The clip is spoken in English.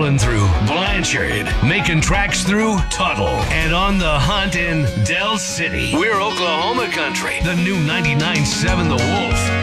rolling through Blanchard, making tracks through Tuttle, and on the hunt in Del City. We're Oklahoma country. The new 99.7 The Wolf.